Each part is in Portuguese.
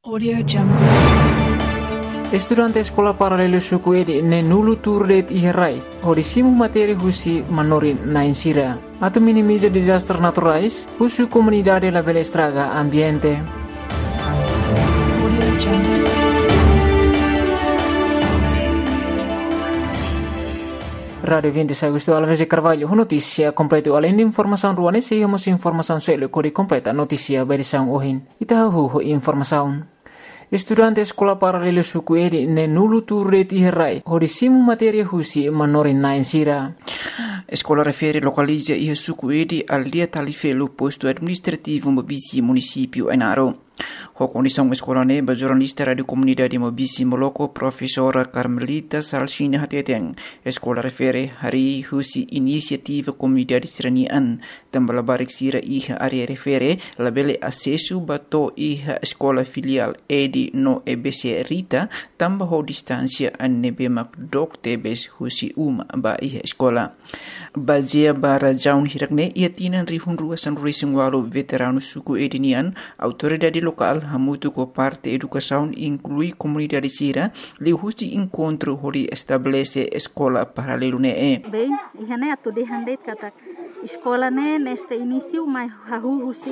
Audio Jungle. Estudante sekolah paralelo suku edi ne nulu turdet iherai hodisimu materi husi manorin na insira atau minimiza disaster naturais husu comunidade la bela estraga ambiente. Audio Jungle. Radio 26 Agosto Alves Carvalho, notícia completa além de informação ruane se hemos informação selo kori completa notícia berisão ohin itahu informação. Estudante sekolah paralelo suku edi ne nulu turret iherai hodisimu materi husi manorin na insira. Escola refere localiza e suku edi al dia talifelo posto administrativo Mobisi município Enaro. A condição escola neba jornalista radio comunidade Mobisi Moloko professora Carmelita Salsina Hateteng. Escola refere hari husi inisiativa comunidade seranian tambah barik sira iha area refere labele acesso bato iha escola filial edi no EBC Rita tambah ho distância anebe makdok tebes husi ba iha escola. Bazia bara jaun hirakne ia tinan rihun ruasan racing walu veterano suku edinian autoridade local hamutu ko parte educação inclui comunidade sira li husi encontro hori estabelece escola paralelo ne bem ihane atu de handet kata escola ne neste início mai hahu husi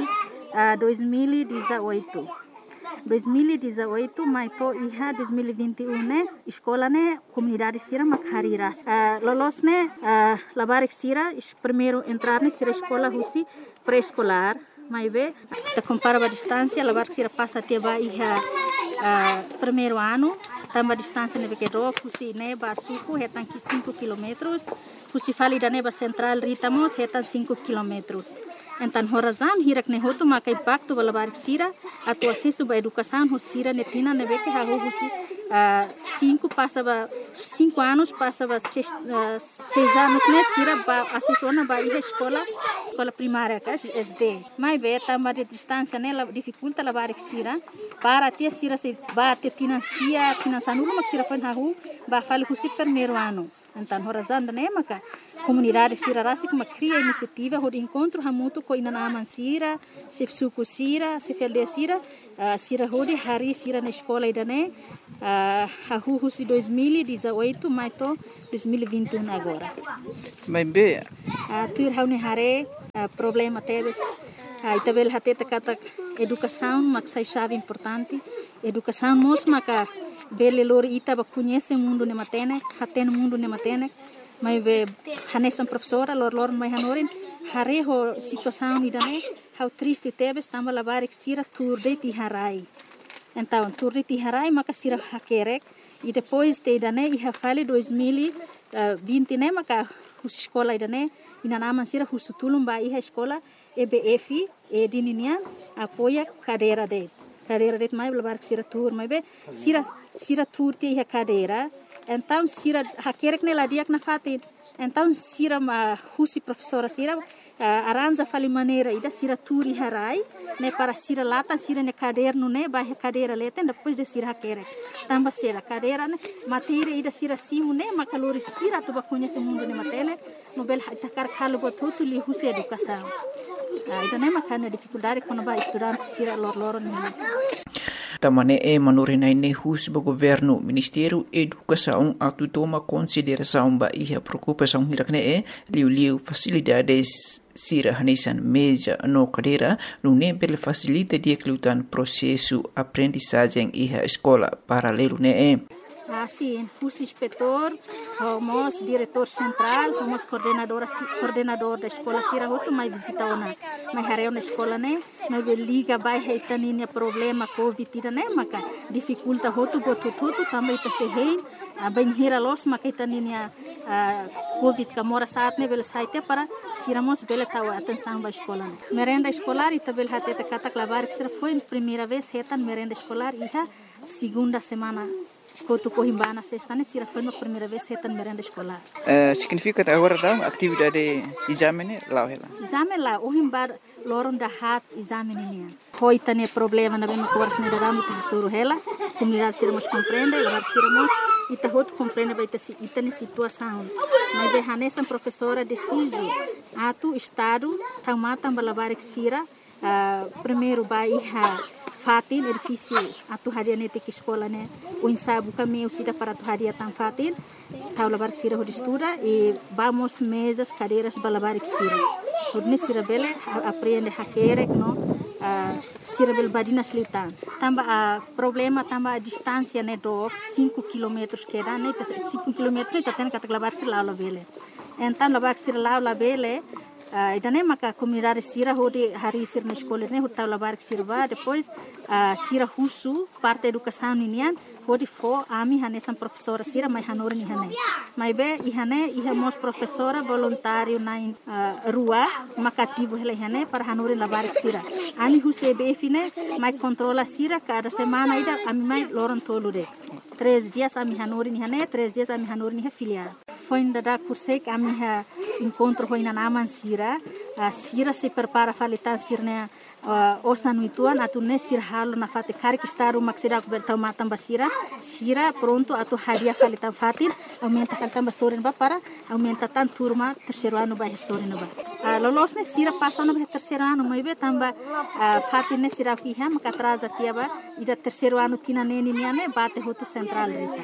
2018 mai to iha 2021 ne escola ne comunidade sira makhariras lolos ne labarik sira primeiro entrar ne sira escola husi pré-escolar mai be te compara a distância labarik sira passa até ba iha primeiro ano tamba distância ne que do husi ne ba suku hetan 5 km husi fali da ne ba central ritamos hetan 5 km. Então, horazan hirak ne hotu makai bakto balabarik sira atu acesso ba educação hosira netina ne beke ha husi 5 anos passava 6 anos ne sira ba acesso na ba escola primária ka SD mai be tamba de distância ne la dificulta labarik sira para ter sira se ba te financia nulo mak sira fan ha ba fali husi primeiro ano. Então, horazan ne maka comunidade sira rasi kuma cria iniciativa hod encontro hamutu ko inanaman sira se suku sira se felde sira sira hodi hari sira na escola idane hahu husi 2018 mai to 2021 agora mai be tuir haune hare problema tebes itabel hateta kata educação maksai chave importante educação mos maka bele lori ita ba conhece mundo ne matene haten mundo ne matene mai be hanestan professora lor mai hanorin hare ho situação idane how triste tebes tamba labarik sira turde ti harai então turde ti harai maka sira hakerek e depois te idane iha fale 2020 ne maka hus escola idane inanaman sira husutulum ba iha escola EBF edininia apoia cadeira de mai labarik sira tur mai be sira tur ti iha cadeira. Então, sira hakerek ne ladiak na fatin. Então, sira husi professora sira aranja fali maneira ida sira turi harai ne para sira latan sira ne caderno ne ba cadeira leten depois de sira hakerek. Tamba sira cadeira ne matéria ida sira simu ne makalori sira tu ba conhece mundo ne matene nobel takar kalo botutu li husi educação. Ida ne makana dificuldade quando ba estudante sira lor ne. Tamane manorinai ne hus ba governo Ministério Educação atu toma consideração ba iha preocupação hirakne liu facilidades sira hanesan meja no cadeira no nebel facilita dia kelutan processo aprendizagem iha escola paralelo ne Sim, hus inspetor, homos diretor central, homos coordenador da escola sira hotu mai visita ona mai hareu na escola ne mai liga bai heitaninia problema covid ira ne maka dificulta hotu botu também ta se hein bem hira los maka heitaninia covid ka mora saat ne bel saite para siramos bela tawa atenção ba escola ne merenda escolar ita bel hateta katak labarik sira foi primeira vez hetan merenda escolar iha segunda semana Kotu Cohimbana sexta ne sira foi a primeira vez hetan merenda escolar. Significa agora da atividade exame lá ela. Exame lá o himbar loron da hat exame nian. Hoi tane problema na bem cortes ne da mita suru hela. Comunidade siramos compreende, lá siramos ita hot compreende vai ter itane situação. Mas be hanesan professora deciso atu estado tamata balabarik sira primeiro ba iha fatin edifício atu haria nete que escola né o ensaio kami usida para atu haria tan fatin tau labar que sira hodi estuda e vamos mesas cadeiras balabar que sira hodi sira bele aprende hakere no sira bel badina slitan tamba a problema tamba a distância né do 5 km que dá né 5 km tá tendo que labar sira lá bele então labar sira lá bele idane maka comunidade sira hodi hari sir na escola né hota labar sirva depois sira husu parte educação ninian hodi fo ami hane sam professora sira mai hanor ni hane mai be ihane ihamos professora voluntário na rua makativo hele hane para hanor labar sira ami huse be fine mai controla sira cada semana ida ami mai loron tolude 3 dias ami hanor ni hane 3 dias ami hanor ni filial foi ainda da cursei que a minha encontro foi na naman sira sira se prepara falitan sirne osa nuituan atu ne sir halo na fate kari kistaru maksida ku bertau matam basira sira pronto atu hadia falitan fatin aumenta faltan basorin ba para aumenta tan turma terceiro ano ba sorin ba lolos ne sira passa no terceiro ano mai be tamba fatin ne sira ki ha maka atrasa tiaba ida terceiro ano tina neni niane bate hotu central rita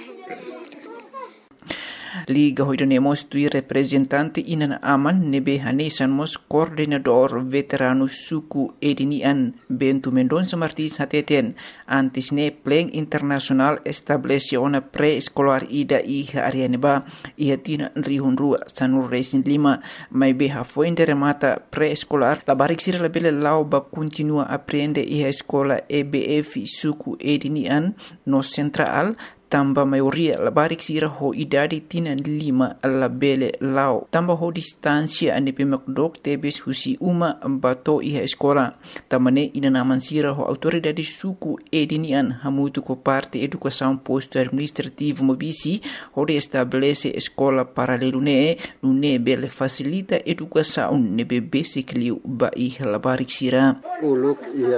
Liga hoidanemos tui representante inan aman nebe hanesan mos coordenador veterano suku edinian Bento Mendonça Martins hateten antes ne pleng internasional establece ona pré-escolar ida iha arianeba iha tina rihunrua sanur resin lima mai beha foinde remata pré-escolar la barik sira la bele lau ba continua aprende iha escola EBF suku edinian no central tamba maioria la barik sira ho idade tina lima la bele lao tamba ho distancia ane pemakdok tebes husi uma bato iha escola tamane ina naman sira ho autoridade suku edinian hamutu ko parte educação posto administrativo mobisi ho de estabelece escola paralelo ne bele facilita educação ne basically ba iha la barik sira uluk ia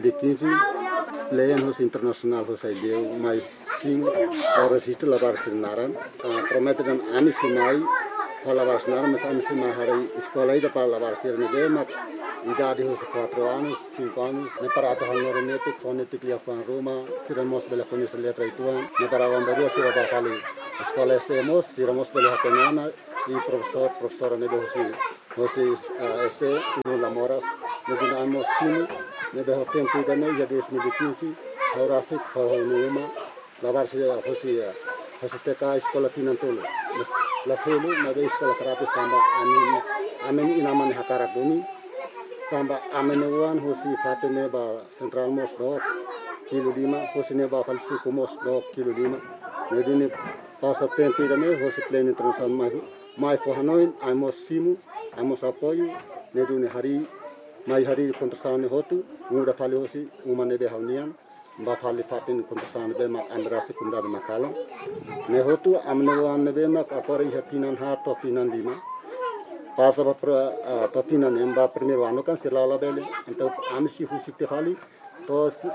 2015 Leyan hos internasional hos ideu mai sim horas isto lavar sinaran prometeram ami simai lavar sinaran mas ami simai hari escola ida para lavar sirne gema idade hos 4 anos 5 anos ne para ata hanor nete fonetic lia fan Roma siramos bela conhecer letra ituan ne para vamberu sira para fali escola semos siramos bela hatenana e professora ne hosi este no lamoras ne dinamos sim ne de tempo ida ne ya 2015 horas it fornuma lavar hosi teka escola tinantolo la selu na de escola terapis tamba amen inaman hakarakuni tamba amenuan hosi fatene ba central mos do kilo lima hosi ne ba falsi kumos do kilo lima ne dini passa tempo ida ne hosi pleno internacional mai for hanoin amos simu amos apoio ne duni hari kontrasan hotu muda fali hosi umane de haunian ba fali fatin kontrasan be ma andrasi kunda de makalo ne hotu amne wan be ma akori hatinan ha to tinan lima passa ba to tinan emba primeiro ano kan sirala bele então amsi husi te fali to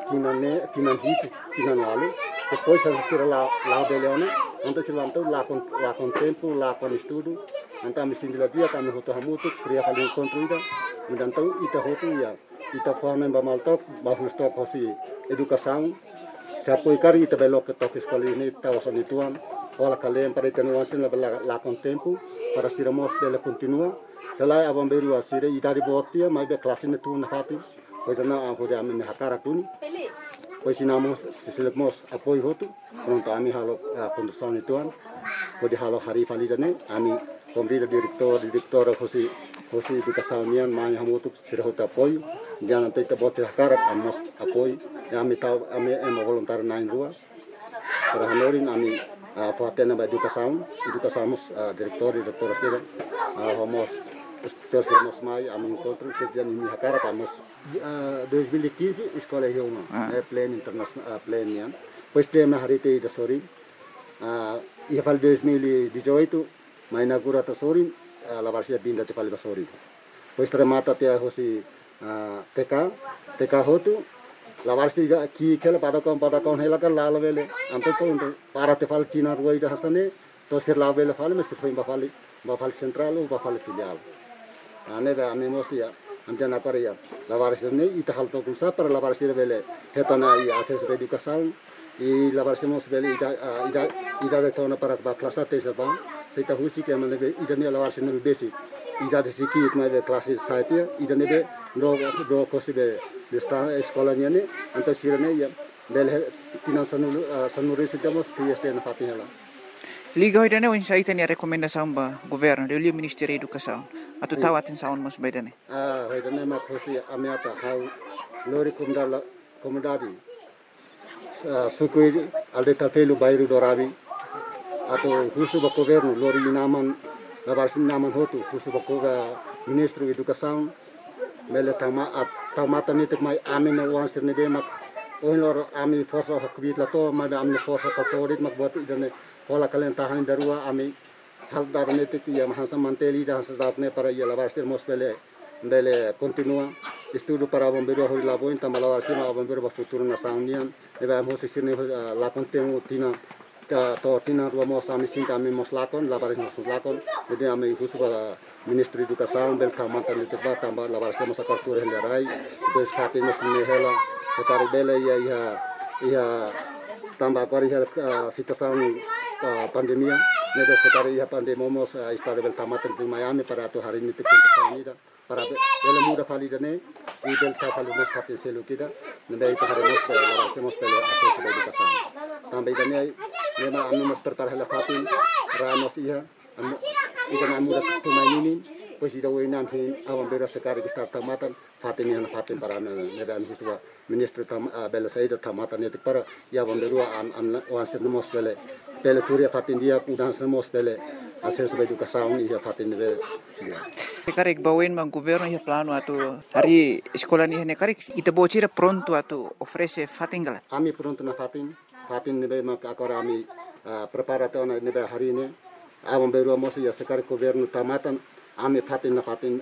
tinan wale depois sirala la bele ano então silanto la con tempo la con estudo então me sindila dia kami hotu hamutu kriya kali kontrida então ita hotu ya ita forma ba maltok ba stop hosi educação se apoiar ita belo que toque escola ni tawasan ituan wala kalem para tenuan la con tempo para siramos bela continua selai abamberu asire ita ribotia mai be classe ne tu na fati pois na hoda amen hakara tuni pois sinamos siselemos apoio hotu pronto ami halo condução ituan pode halo hari falidane ami komrida direktor hosi educação nian mai hamutu sirhota apoio jangan kita buat sekarang amos apoio ami voluntário na rua para hanorin ami fatena ba educação direktor sira homos terus mai ami encontro sejak ini sekarang amos 2015 escola Hioma plan internasional plan nian pois tema hari te da sori ia fal 2018 mai inaugura ta sori la varsia binda te fal da sori pois remata te hosi TK hotu la varsia ki kela pada kaum hela kan la vele anto to para te fal tina ruai da hasane to sir la vele fal mes foi ba fal central ou ba fal filial ane da ame mosti amjan apa ya lawaris ini ita hal tokul sa para lawaris bele hetana I akses educação I lawaris mos bele ida betona para klasa tesa ba seita husi ke mane ida ne lawaris ne besi ida de siki ma de klase saite ida ne be do kosibe de sta eskolanya ne anta sirane ya bele tinan sanuri sitamos si este na fatinela Liga hoidane on sa itania rekomendasaun ba governo de liu Ministério da Educação atu tawatin saun mas baidane hoidane ma khosi amiata hau lori komodadi sukui alde tapelu bairu dorabi atau husu ba governo lori naman labarsin naman hotu husu ba Ministro Educação mele tamata nitik mai amin wan sirne be mak lor ami forsa hakbit lato ma ami forsa katorit mak buat idane Pola kalian tahan darua ami hal darne te ya mahasa manteli dah sedatne para ya lavarster mospele bele continua estudo para bombeiro hori labo inta malavarster ma bombeiro ba futuro na saunian eba mo sisine la contemo tina to tina ro mo sami sinta ami moslakon lavares moslakon jadi ami husu ba Ministro Educação bel kamanta ni teba tamba lavarster mo sakartur helerai de sate mo hela sekar bele ya tamba kori situação pandemia neda sekali ya pandemomos istadebel tamaten di Miami para tu hari ini teknik ini para bela muda validane idel tapal nos hatin selu kita neda itu hari nos hacemos pele akses educação também dane lema anu nos terkarhela fatin ramos iya ida muda tumainin pues ida wenam hin awam bera sekali kita tamatan fatin yang fatin para neda siswa Ministro bela saida tamatan itu para ya bomberua wanser nos pele turia fatin dia udan semos pele akses educação ia fatin de Karek bawen mang governo ya plano atu hari sekolah ni hene karek ita bocira pronto atu ofrece fatingala ami pronto na fatin nebe mak agora ami preparato na nebe hari ini awam beru mos ya sekar governo tamatan ami fatin na fatin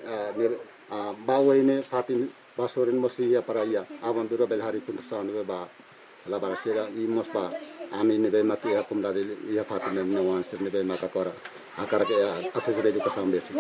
bawen fatin basorin mos ya para ya awam beru bel hari kuntusan nebe ba la barasera I mos ba ami nebe mak ya kumdari ya fatin ne wanster nebe mak agora akar ke akses educação besi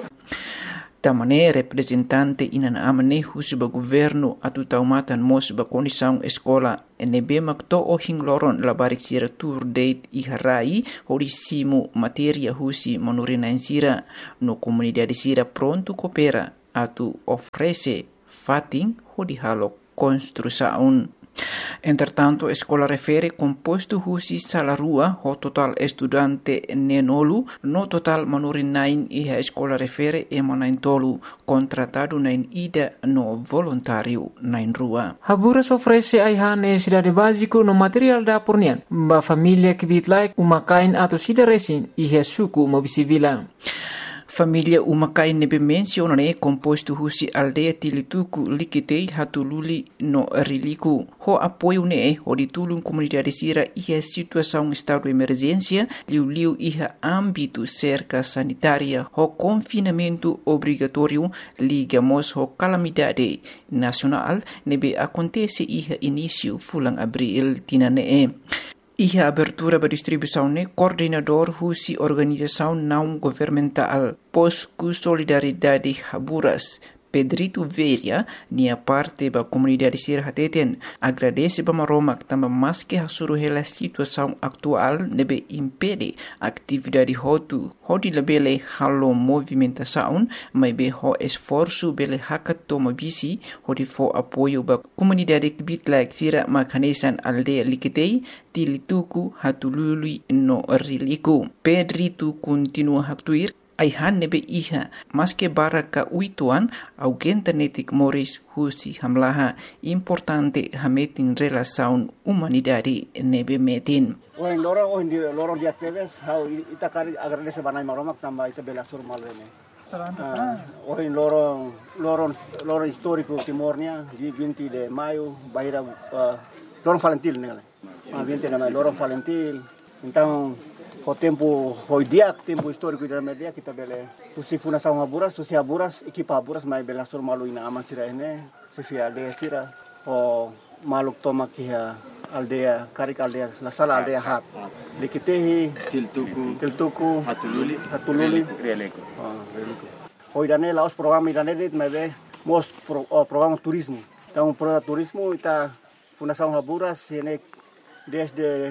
Tamane representante inan amane husuba governo atu taumatan mos ba condição escola NB makto o hingloron labarik sira tour date I harai horisimu materia husi manurina sira no comunidade sira pronto coopera atu ofrece fating hodi halo construção Entretanto, escola refere composto husi salarua ho total estudante nenolu no total manurin nain iha escola refere emanain tolu contratado nain ida no voluntário nain rua. Haburas ofrece aihan necessidade básico no material da pornian ba família que bitlaik umakain atau sida resin iha suku mobisivila. Família umakai nebe mencionane composto husi aldeia tilituku likitei hatululi no riliku. Ho apoio ne ho ditulung comunidade sira iha situação estado emergência liu iha âmbito cerca sanitária ho confinamento obrigatório ligamos ho calamidade nacional nebe acontece iha início fulang abril tinane Iha abertura ba distribuição ne coordenador husi organização não governamental Posku Solidariedade Haburas Pedrito Veria nia parte ba comunidade sir hateten agradece ba maromak tamba mas que hasuru hela situação atual nebe impede atividade hotu hodi lebele halo movimentação mai be ho esforço bele hakato bisi hodi fo apoio ba comunidade bitlak sira makanesan aldeia likitei tilituku hatulului no riliku Pedrito continua haktuir Aihan nebe iha maske baraka uituan augenta netik moris husi hamlaha importante hametin relação humanidade nebe metin. Oin loro di aktives how itakari agradece banai maromak tamba ita bela sur malene. Oin loro histórico Timornia di 20 de maio baira loro Valentil nele. 20 de maio loro Valentil. Então o tempo tempo histórico da media kita bele usi fundação Haburas usi Haburas equipa Haburas mai bela sur malu ina aman sira ene sifia aldea sira o maluk toma kia aldea karik aldea la sala aldea hat likitehi tiltuku hatululi releko hoidane laos program idane dit mebe programa turismo. Então, programa turismo está Fundação Haburas desde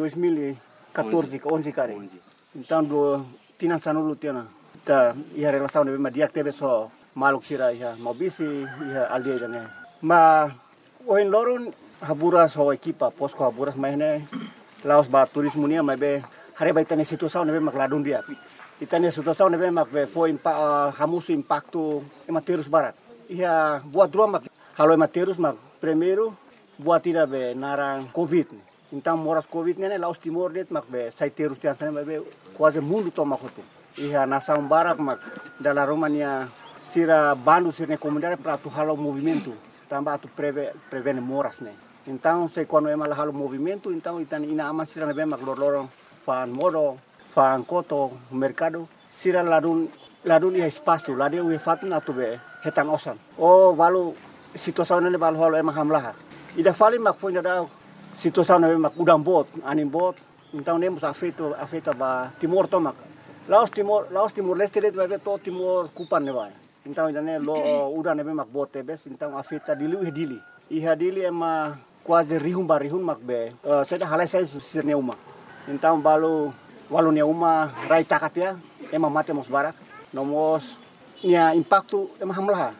2014, 11 kali. Então, tinha sanulu tinha. Tá, ia relação de dia teve só maluk sira ia mobisi ia aldeia né. Mas o em lorun Haburas ho equipa posko Haburas mais né. Laos ba turismo nia mas be hari ba itane situação ne be makladun dia. Itane situação ne be mak be foi hamusu impacto ematerus barat. Ia buat dua mak halo ematerus mak primeiro buat tidak be narang covid. Então moras covid né Laos Timor det mak be saiterus tian sana be quase mundo toma kotu. Ia nasang barak mak dalam Romania sira bandu sira comunidade para tu halo movimento tambah tu prevene moras né. Então se quando ema halo movimento então itan ina ama sira be mak lorong fan modo fan koto mercado sira ladun ia espaço ladun ia fatna tu be hetan osan. Oh balu situação ne balu halo ema hamlah. Ida fali mak foi da situação ne mak udang bot anim bot então nemos afeta ba Timor tomak. Laos Timor Leste det vai to Timor kupan ne vai. Então idane lo udah ne mak bote bes então afeta dili. Iha dili ema quase rihun mak be. Seda halai sai sirne uma. Então walu ne uma rai takatia ema mate mos barak. Nomos nia impacto ema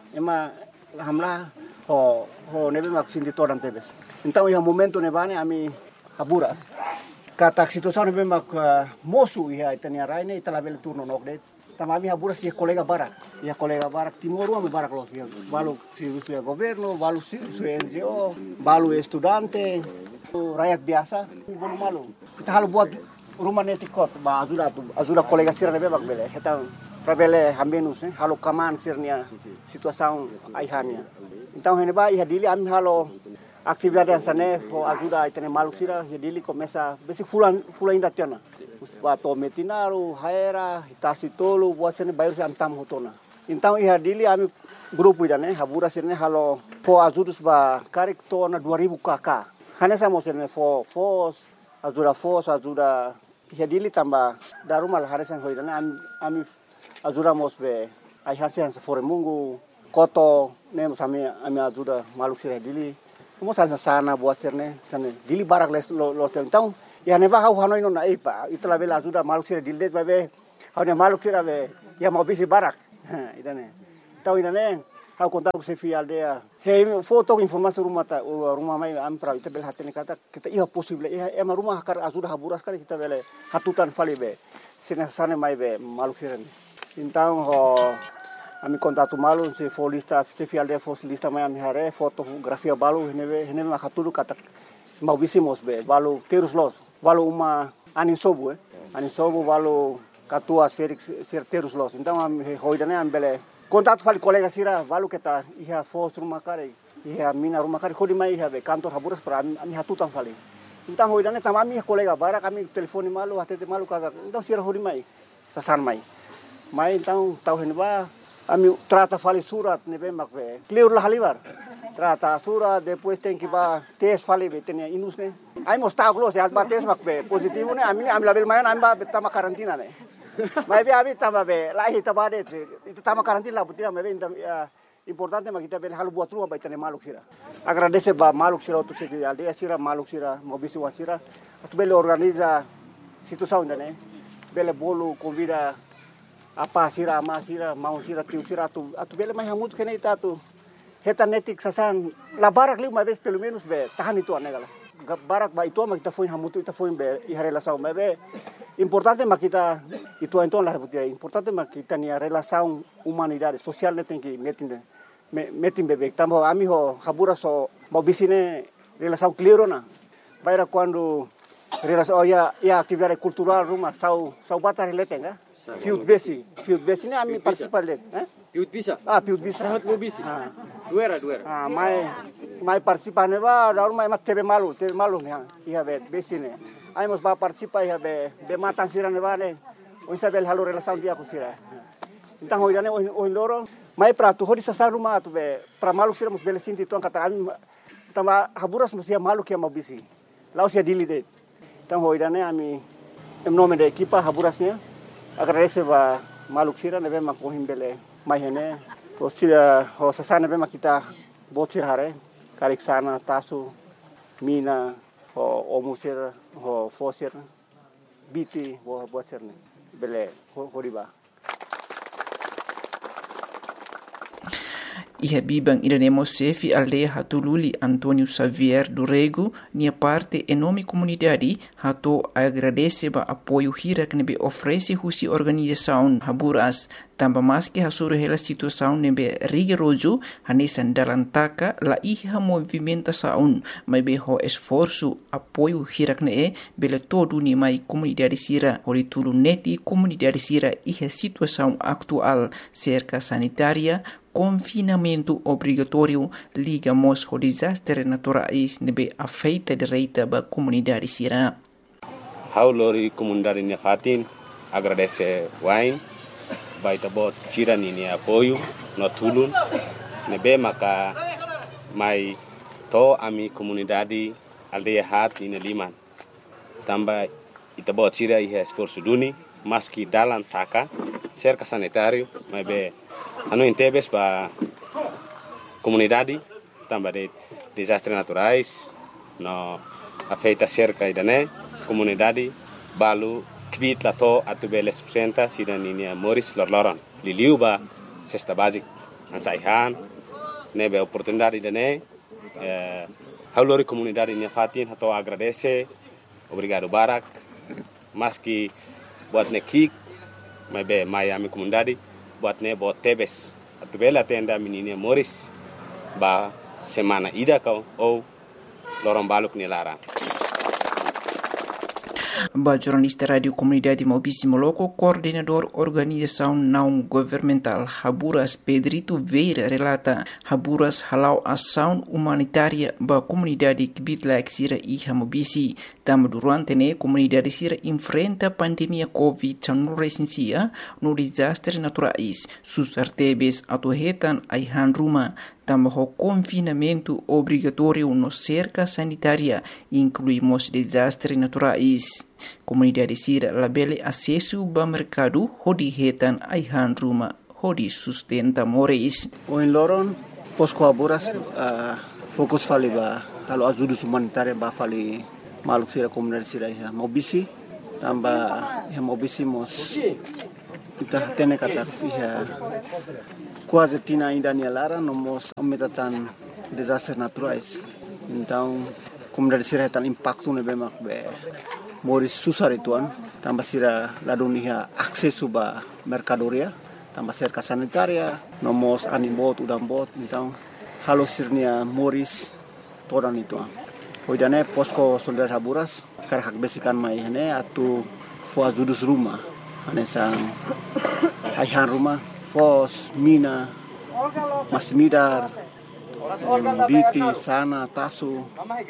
hamlah ho ne mak sindi toran tebes. Então iha momento ne bane ami Haburas. Kata situação ne mak mosu iha itania raine itala bel turno nokdet. Tamami Haburas ia colega barak Timor me barak los balu si governo, balu si NGO, balu estudante, rakyat biasa, bolu malu. Kita halu buat rumah netikot, ba ajuda colega sira ne mak bele. Kita prabele hambenus halu kaman sirnia situação aihania. Então hene ba iha dili ami halo atividade sana ho ajuda itane malu sira ia dili começa besi fulan inda tiana. Bato metinaru, haera, hitasi tolu, buat sini bayar si antam hotona. Então iha dili ami grupo idane Haburas sini halo fo ajudus ba karik tona 2000 KK. Hanya sama sini fo ajuda iha dili tambah darumal harisan ho idane ami ajuda mosbe ai hasian sefore mungu koto nem sami ami ajuda maluk sira dili. Mo sana buat sini sana dili barak lo então ya neba hau hanoi no na ipa itla bela ajuda maluk sira dildet babe hau ne maluk sira be ya mau bisi barak idane tau idane hau kontak se fi aldea he foto informasi rumah mai am pra ita bel hatene kata kita iya possible iya ema rumah kar ajuda Haburas kali kita bele hatutan fali be sina sane mai be maluk sira então ho ami kontak malu se folista se fi aldea fosilista mai ami hare fotografia balu hene ma hatulu kata mau bisi mos be balu terus los balu uma anisobu balu katuas Felix terus los então am hoidane am bele contato fali colega sira balu kita iha fos rumah kare iha mina rumah kare khodi mai iha be kantor Haburas para ami hatutan fali então hoidane tamami colega bara kami telefoni malu hatete malu kata então sira hodi mai sasan mai então tau henba ami trata fali surat nebe makbe clear lah halibar trata surat depois tem que ba tes fali betenia inus ne ai mostau glos ya ba tes makbe positivo ne ami label mayan ami ba tama karantina ne mai be abi tama be lahi tabade itu tama karantina butina mebe importante makita bel halu buat rumah baitane maluk sira agradece ba maluk sira tu segi aldea sira maluk sira mobisi wasira atu bele organiza situação ne bele bolu convida apa sira ama sira mau sira tiu sira atu bele mai hamut kene itatu heta netik sasan la barak liu mabes pelo menos be tahan itu anegala barak ba itu makita foi hamutu ita foi be i relação mebe importante makita itu então la butia importante makita ni relação humanidade social ne tem que metin bebek tambo ami ho Haburas so mobisine relação clear na baira quando relação ya atividade cultural rumah sau batar letenga Fiut besi ni ami participar let, Fiut bisa. Fiut bisa. Sangat mau bisi. Duera. Mai participar ne ba, daru mai mat tebe malu ne, iha bet besi ne. Ai mos ba participar iha be matan sira ne ba ne. Onsa bel halu relação dia ku sira. Então hoidane oin loro, mai prato hodi sasa rumah tu be pra malu sira mos bele sinti tuan kata ami tama Haburas mos ia malu kia mau bisi. Laos ia dili det. Então hoidane ami em nome da equipa Haburasnya agradece ba maluk sira nebe makohim bele mai hene Sira ho sasana bema kita botsir hare karik sana tasu mina ho omusir ho fosir biti ho botsir ne bele horiba. Iha bibang iranemo sefi aldeia hatululi Antônio Xavier do Rego, nia parte enorme comunidade hato agradece ba apoio hira que nebe oferece husi organização Haburas, tamba mais que hasuru hela situação nebe rigoroso hanesan dalantaka la iha movimentação, mas be ho esforço apoio hira que ne bele todo ni mai comunidade sira, hori tulu neti comunidade sira iha situação atual cerca sanitária, confinamento obrigatório ligamos ao desastre naturais nebe afeita direita ba comunidade sira. Haulori comunidade nia fatin agradece wain baita bot sira ni apoio no tulun nebe maka mai to ami comunidade aldeia hat ni liman tamba ita bot sira iha esforço duni maski dalan taka cerca sanitário mai be anu intebes ba comunidade tamba de desastres naturais no afeita cerca idane comunidade balu kvit lato atubele subsenta sidaninia Moris lorloron liliu ba cesta basic ansaihan nebe oportunidade idane haulori comunidade nia fatin hato agradece obrigado barak maski buat nekik mabe Miami comunidade buat ne bot tebes atubela tenda menina Moris ba semana ida kau ou lorong baluk ni larang. Ba jornalista radio comunidade Maubici Moloco, coordenador organização não governamental Haburas Pedrito Veira relata Haburas halau ação humanitária ba comunidade Kibitlaek sira iha Maubici. Tam durante ne comunidade sira enfrenta pandemia COVID-19 no desastre naturais. Sus artebes atuhetan aihan ruma. Tambah confinamento obrigatório no cerca sanitária, incluímos desastres naturais. Comunidade sira labele acesso ao mercado, hodi hetan aihan ruma, hodi sustenta moris. O em Loron, posko Haburas, fokus fali ba, halo azudus humanitária ba fali maluk sira comunidade sira ya Maubici, tambah ya Maubici mos kita tene kata ya quase tina ainda ni lara nomos metatan desastres naturais. Então comunidade sira tan impacto ne bemak be moris susar ituan tambah sira ladunia akses ba mercadoria tambah cerca sanitaria nomos animbot udambot então halo sirnia moris todan itu hoidane posko solidar Haburas kar hak besikan mai hane atu fo azudus rumah ane sang aihan rumah fos mina masmidar biti sana tasu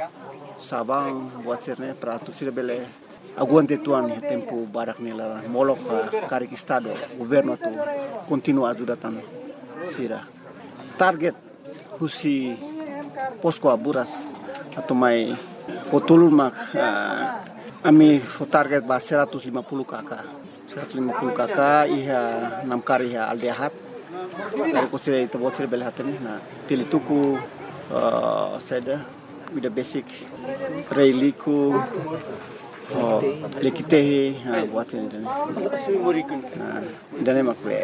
sabang buat sirne pratu sira bele aguante tuan ya tempo barak nela molok karik estado governo tu continua ajudatan sira target husi posko Haburas atau mai fotulun mak ami fo target ba 150 kakak 150 kakak iha 6 kari iha aldehat dari kusire itu bocor belhatene na tilituku seda with the basic reiliku lekitehi buat ini dan makwe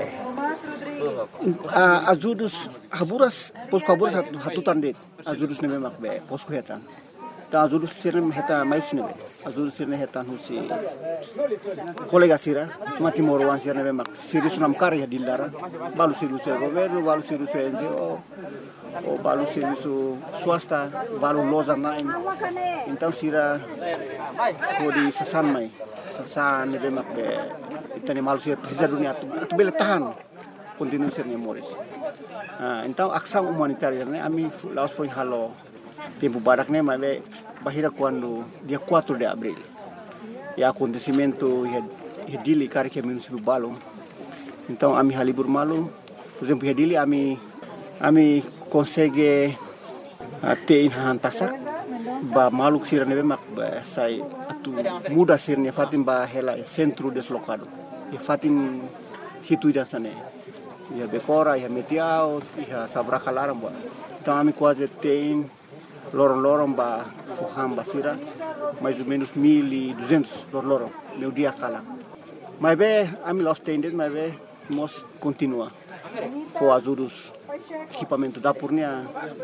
azudus Haburas posko Haburas hatutan det azudus neme makbe posko hetan ta azudus sirne heta mais nebe azudus sirne hetan husi kolega sira mati morwan sirne mak sirus nam kar ya dilara balu sirus governo balu sirus NGO o balu sirus swasta balu loza nain então sira kodi sasan mai sasan nebe makbe itane malu sira precisa dunia atu bele tahan continue sirne Moris. Então ação humanitária né ami laos foi halo tempo barak né mas bahira quando dia 4 de abril e acontecimento dili kari que município Balong. Então ami halibur malu por exemplo dili ami consegue ter hantasak ba maluk sira nebe mak sai atu muda sirne fatin ba hela centro deslocado e fatin hitu dan sane Ia Becora, ia Metiao, ia Sabracalaram. Então, a quase tem lorong-lorong ba Fuham Basira, mais ou menos 1.200 lorong meu dia cala. Mas bem, a mim los tendes, mas bem, nós continua. For ajudos equipamento da purnia,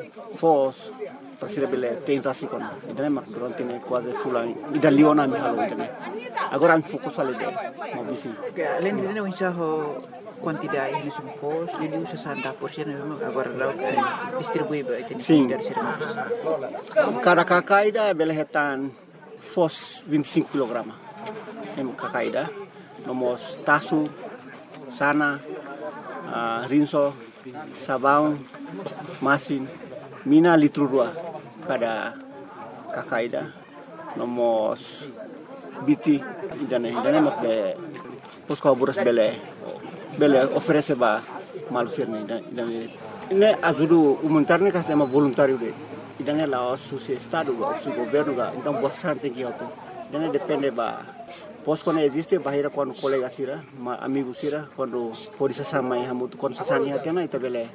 fos para ser bele tem rasikon. Então, mas durante né quase fulan. Ida Leona me halo né. Agora a fokus ali deh, mau bisi. Além de não enxergar quantidade de supos, ele usa 60% memang agora lá distribui para Sim. dari serviços. Cada kakaida bele hetan fos 25 kg. Em kakaida, nomos tasu, sana, rinso, sabão, masin, mina litro dua cada kakaida, nomos biti idane mak be posko buras bele oferece ba malu sirne idane ne ajudo humanitário que é uma voluntário de idane lá o estado o governo ga então bossa tem que auto idane depende ba posko ne existe bahira quando colega sira amigo sira quando pode se sama e hamuto quando se sani hatena ita bele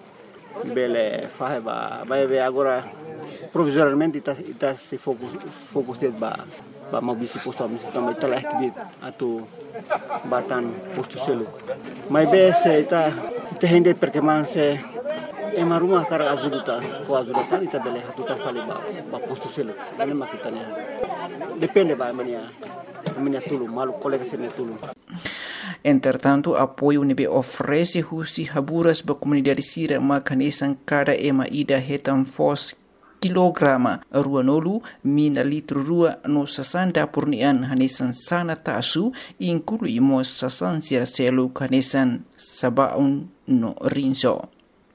fahe ba be agora provisoriamente ita se fokus de ba mau bisi posto a misi também telah kibit atau batan posto selu. Mas bese ita hende perkembangan se ema rumah kara azuduta ko azuduta ita bele hatuta fali ba posto selu. Ini makitanya. Depende ba mania tulu malu colega sene tulu. Entretanto, apoio nebe oferece husi haburas ba comunidade sira makanesan cada ema ida hetan fos kilograma ruanolu mina litro rua no sasanda purnian hanesan sana tasu inclui mos sasan sira selu hanesan sabaun no rinso.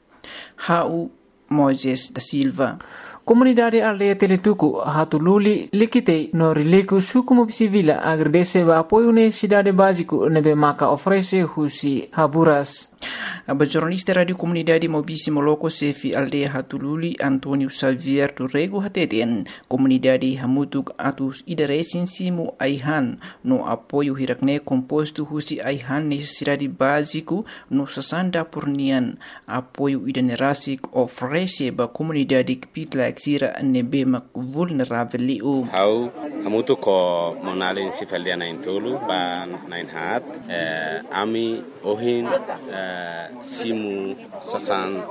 Hau Moises da Silva. Comunidade aldeia Teletuku hatululi likite no rileku suku mobisivila agradece ba apoio necessidade básico nebe maka oferece husi haburas. A jornalista Radio Comunidade Mobisi Moloko Sefi Aldeia Hatululi Antonio Xavier Turrego Hateten Comunidade Hamutuk Atus Idaresin Simu Aihan no apoio hirakne composto husi Aihan necessidade básico no sasanda purnian apoio idanerasik oferece ba comunidade kpitla exira nebe mak vulnerável liu. Hau hamutuk ko monalin si feldiana intulu ba nain hat ami ohin simu sasan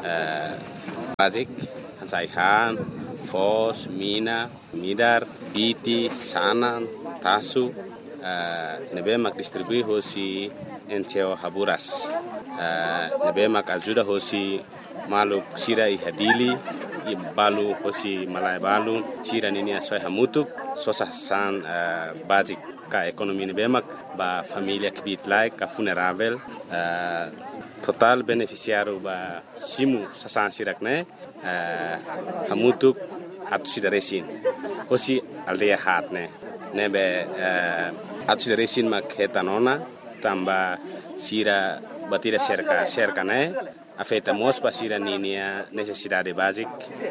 basic hansaihan fos mina midar biti sanan tasu nebe mak distribui hosi enteo haburas nebe mak ajuda hosi maluk sira i hadili i balu hosi malai balu sira nini asoy hamutuk sosasan basic ka ekonomi nebe mak ba família kibit like ka funerável total beneficiário ba simu sasan sirak ne hamutuk atu sidaresin hosi aldeia hat ne nebe atu sidaresin mak hetanona tamba sira batira cerca ne afeta mos ba sira ninia necessidade basic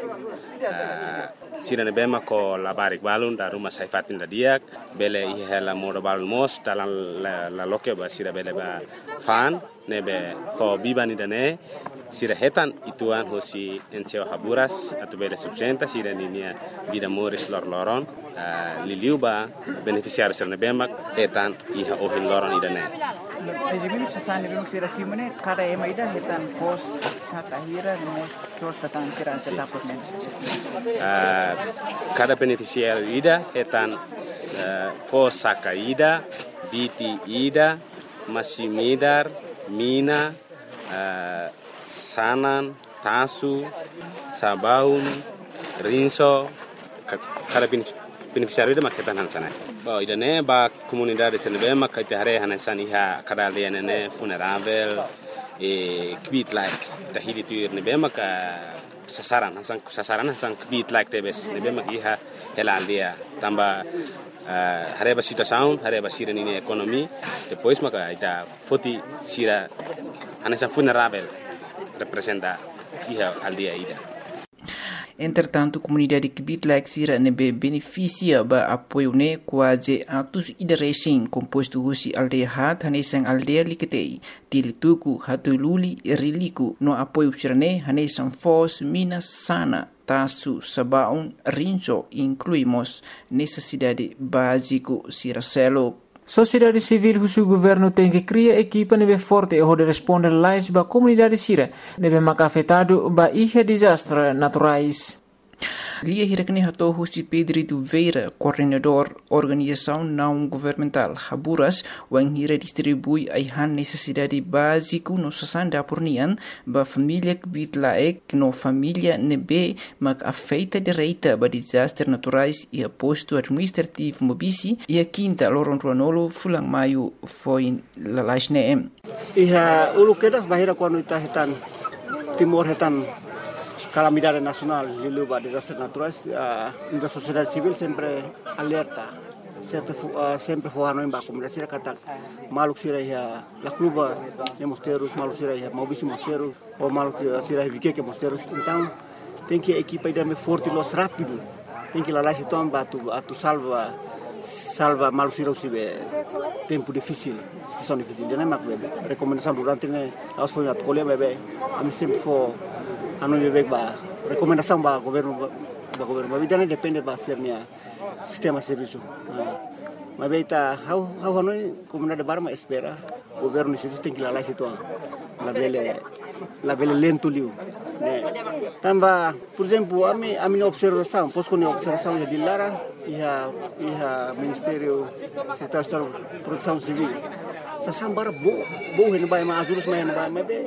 sira ne bema ko labarik balun da rumah saifatin da diak bele i hela modo balun mos dalam la loke ba sira bele ba fan nebe ko bibani dane sira hetan ituan hosi enteo haburas atau bele subsenta sira ninia vida moris loron liliu ba beneficiário sira nebe mak hetan i ohin loron idane. Ejimino sasan nebe sira simone kada ema ida hetan pos sakahira no sasan sira setapot ne. Cada beneficiário ida hetan pos sakaida biti ida masimidar mina sanan tasu sabaun rinso kada beneficiário ida maketan hansana ba ida ne ba comunidade senebe makate hare hansani ha kada aldeia ne funerável e kbit like tahidi tuir nebe maka sasaran hansang kbit like tebes nebe mak iha hela aldeia tamba hareba situação hareba sira nini ekonomi depois maka ita foti sira hanesa funerável representa iha aldeia ida. Entretanto, a comunidade que Bitlak Sira nebe beneficia ba apoio ne quase atos ideresen composto husi aldeia hat hanesang aldeia liketei tilituku hatululi riliku no apoio sirane hanesang fos minas sana tasu sabaun rinso incluímos necessidade básico siracelo. Sociedade civil husu governo tem que criar equipa nebe forte e hode responder lais ba comunidade sira nebe maka afetado ba ihe desastre naturais. Lia hirakne hato husi Pedro Veira, coordenador organização não governamental Haburas, wang hira distribui aihan necessidade básico no sasanda pornian ba família que bitlaek no família nebe mak afeita direita ba desastre naturais e aposto administrativo mobisi e a quinta loron ruanolo fulang maio foi lalaisne. Iha ulu kedas bahira quando ita hetan timor hetan calamidade nacional de lugar de desastres naturais, a sociedade civil sempre alerta, sempre forrando em baixo, como disse a Catar, maluco será a cluba de mosteiros, maluco será a mobíssimo mosteiro, ou maluco será a viqueque mosteiros. Então, tem que a equipa ir forte e los rápido, tem que lá se tomar tu salva maluco será o tempo difícil, situação difícil. Não é mais bebê. Recomendação durante a foi a colher bebê, a mim sempre for anu bebek ba recomendação ba governo mas vida depende ba sernya sistema serviço mas beita how hanoi comunidade barma espera governo isso tem que lá situ la bele lento liu né tamba por exemplo a minha observação posso com observação de Lara e ministério secretário de proteção civil sasambara bo hen bai ma azulus mai bai ma be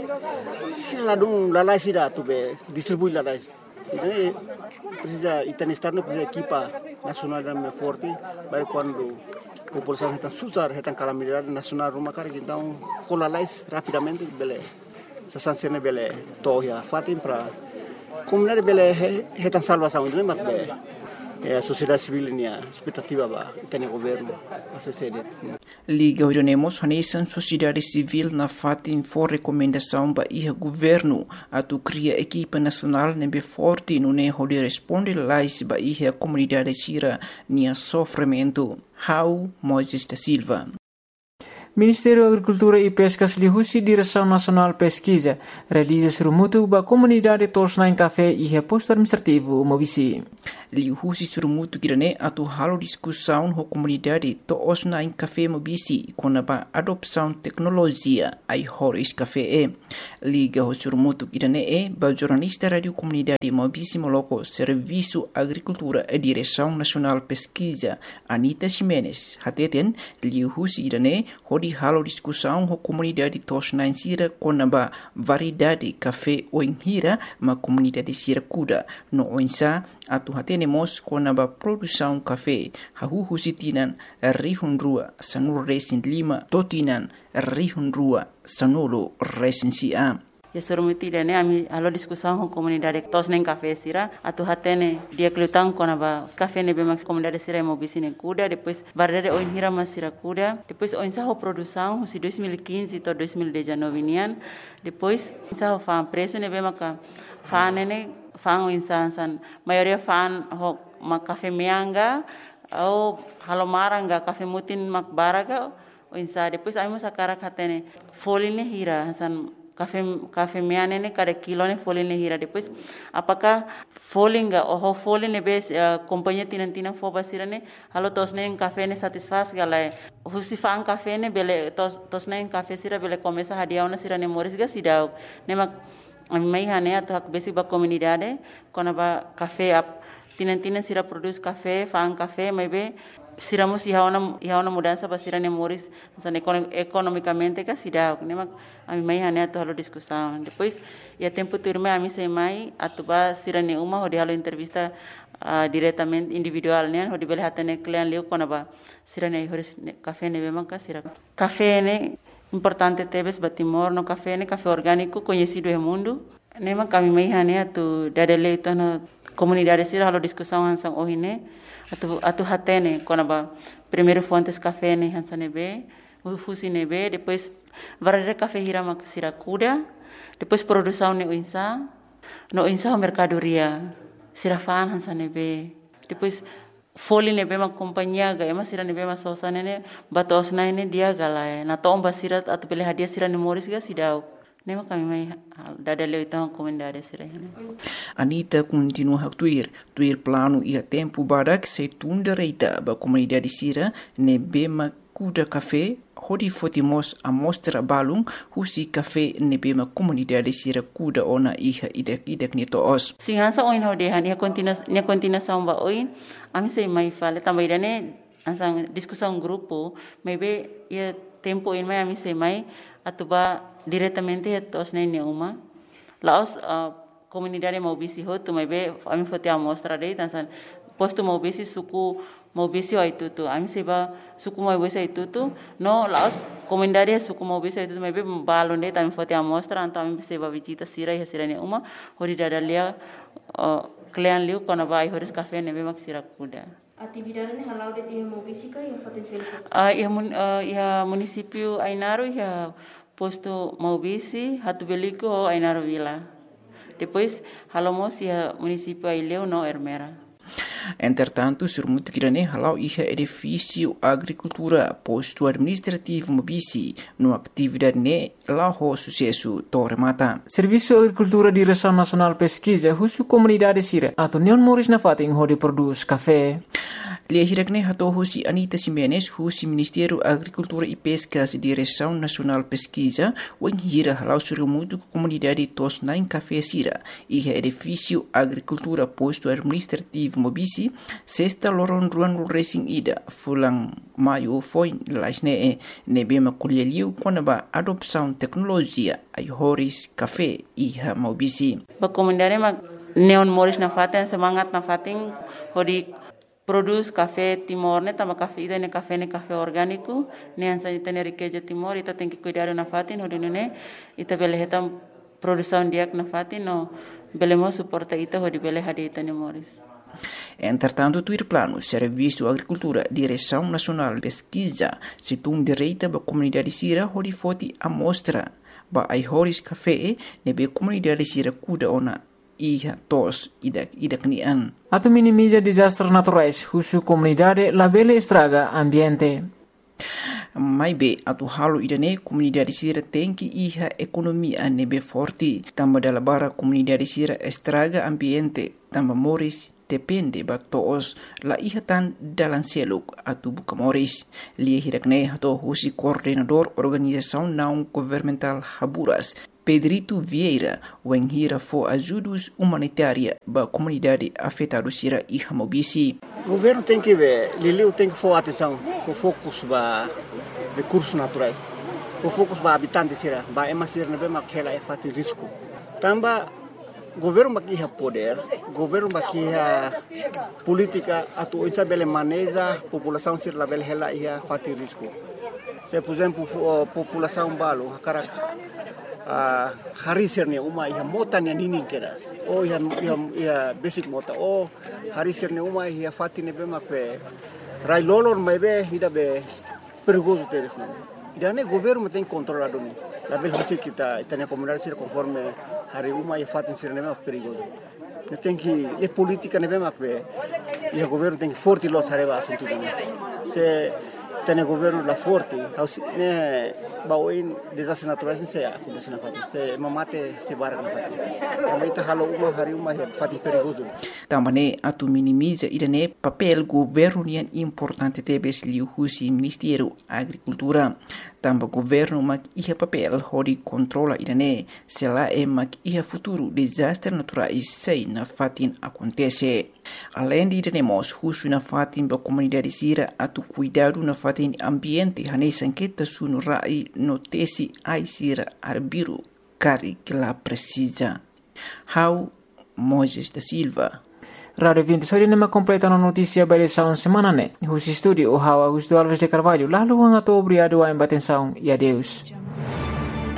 sila dong lalai sida tu be distribui lalai então precisa estar no precisa equipa nacional da forte para quando a população está susar está calamidade nacional rumah cara então com lalai rapidamente bele sasansene bele toya fatim para comunidade bele está salvação não é be a sociedade civil nia expectativa ba tem governo a sociedade Liga Orionemos hanesan sociedade civil na fatin for recomendação ba iha governo atu cria equipa nacional nebe forte no ne hode responde lais ba iha comunidade sira nia sofrimento. How Moisés da Silva. Ministério da Agricultura e Pescas lihusi Direção Nacional Pesquisa realiza surumutu ba comunidade tosna em café e reposto administrativo mobisi. Lihusi surumutu kirane atu halo discussão ho comunidade tosna em café mobisi com a adopção tecnologia ai horis café liga ho surumutu kirane ba jornalista radio comunidade mobisi moloko serviço agricultura e Direção Nacional Pesquisa Anita Ximenes hateten lihusi kirane di halo discussão com a comunidade tosna em Sira com a variedade café ou em Hira, uma comunidade Sira Kuda. No Oinsa, atuhatenemos com a produção café. Hahuhu sitinan rihun rua sanur resin lima totinan rihun rua sanolo resin sia. Ya surumutile ne ami alo discussão com comunidade tosnen café Sira atu hatene dia klutang kona ba café ne bemax comunidade Sira mobisine kuda depois variedade oin hira mas Sira kuda depois oin sa ho produção si 2015 to 2019 nian depois sa ho fan preço ne bemaka fan ne fan oin san maioria fan ho ma café meanga au halomaranga café mutin mak baraga oin sa depois ai mo sakara hatene foline hira san Café meane ne cada kilo ne folin ne hira depois apakah folinga oh folin ne bes companhia tina foba sira ne halo tos ne café ne satisfaz gala husi fan café ne bele tos ne café sira bele começa hadiau na sira ne moris ga sidau ne mak mai hane atu hak besi ba comunidade kona ba café ap tina sira produz café fan café mai be siramos ihaona mudança para sira ne moris san economicamente ka sidau ne mak ami mai hane atu halo discussão depois ia tempo turma ami sei mai atu ba sira ne uma hodi halo entrevista diretamente individual ne hodi bele hatane client leu kona ba sira ne horis café ne bema ka sira café ne importante tebes batimor no café orgânico conhecido no mundo ne mak ami mai hane atu dadele tono comunidade sira halo discussão hansang ohine atu hatene kona ba primeiro fontes café ne hansane be fusi ne be depois variedade café hira mak sira kuda depois produção ne no insa mercadoria sirafaan hansa nebe. Depois foli nebe ma companhia ga ema sira nebe ma sosa nene batos na ene dia gala na tomba sira atu pele hadia sira ni moris ga sidau. Nema kami mai dada leo itang komendare sira. Anita continua a tuir plano ia tempo barak se tunda reita ba comunidade sira nebe ma kuda café hodi fotimos a mostra balung husi café nebe ma comunidade sira kuda ona iha idak ni toos. Singansa oin hodehan ia kontina samba oin ami sei mai fale tambah idane ansang discussão grupo maybe ia tempo in mai ami sei mai atuba diretamente tos nene uma laos comunidade maubisi ho tu maybe ami fote a mostra dei tansan posto maubisi suku maubisi wa itu ami seba suku maubisi itu no laos comunidade suku maubisi itu maybe balon dei tami fote a mostra anto ami seba visita sira ne uma hori dadalia klean liu kona vai horis cafe nebe mak sira kuda. Atividade ne halau de dia maubisi ka ia foten sel. Ia município Ainaro ia posto maubisi hatu beliko o Ainaro Vila. Depois halamos ia município Aileu no Ermera. Entretanto, surmut kirane halau iha edifício agricultura posto administrativo mobisi no atividade ne laho sucesso tormata. Serviço Agricultura Direção Nacional Pesquisa husu comunidade sira atau Neon Moris na fating hodi produz café. Lia hirakne hato husi Anita Simenes husi Ministério Agricultura e Pescas Direção Nacional Pesquisa wen hira halau surmutu comunidade tos nain café sira iha edifício agricultura posto administrativo mobisi sexta loron ruan racing ida fulang maio foi laisne nebe makulialiu konaba adopção tecnologia ai horis café iha mobisi. Ba comunidade ma Neon Moris na faten semangat na fating hodi produz café Timor ne tama café ida ne café orgânico ne ansa ita ne riqueza Timor ita tem que cuidar na fatin hodi ne ita bele hetam produção diak na fatin no belemo suporta ita hodi bele hadi ita ne Moris. Entretanto, tuir plano Serviço Agricultura Direção Nacional Pesquisa situng direita ba comunidade sira hodi foti amostra ba ai horis café nebe comunidade sira kuda ona iha tos idak nian. Atau minimiza desastres naturais husu comunidade labele estraga ambiente. Mai be atu halu idane comunidade sira tenki iha economia nebe forte tamba dalabara comunidade sira estraga ambiente tamba moris depende ba toos la iha tan dalan seluk atu buka moris lia hirakne hato husi coordenador organização não governamental Haburas Pedrito Vieira wen hira fo ajudos humanitária ba comunidade afetada sira iha mobisi. O governo tem que ver, Liliu tem que for atenção, for focus ba recursos naturais, for focus ba habitantes sira, ba ema sira nebe makela e fati risco. Tamba governo bakiha poder, governo bakiha política atu isa bele maneja população sira la bele hela ia fati risco. Se por exemplo população balo karak hari sirne uma ia mota ne nini keras o ia basic mota o hari sirne uma ia fati ne be makpe rai lolor mebe ida be perigoso teres ne ida ne governo tem controlado ni la bel hisi kita itane comunidade sir conforme hari uma ia fati sirne be perigoso ne tem que e política ne be makpe ia governo tem que forte los areva assunto se tem governo la forte ne baoin desastres naturais se acontece na fati se mamate se bara na fati também tá halo uma hari uma fati perigoso tambane atu minimiza idane papel governo nian importante tebes liu husi Ministério Agricultura tamba governo mak iha papel hodi controla idane se la mak iha futuro desastre naturais sei na fatin acontece além de idane husu na fatin ba comunidade sira atu cuidado na fatin ambiente hane sanqueta sunu rai notesi ai sira arbiru cari que la precisa how Moisés da Silva. Radio 26 nama completa na notícia barisaun semana ne. Husi studio o Augusto Alves de Carvalho. Lalu ang ato obrigado a embatensaun e adeus.